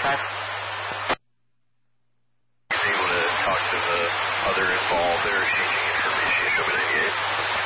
time. He's able to talk to the other involved. They're exchanging information. Show me 98.